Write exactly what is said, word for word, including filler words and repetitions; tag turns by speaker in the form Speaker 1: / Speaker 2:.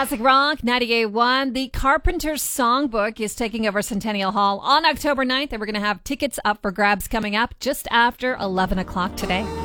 Speaker 1: Classic Rock ninety-eight point one. The Carpenters Songbook is taking over Centennial Hall on October ninth, and we're going to have tickets up for grabs coming up just after eleven o'clock today.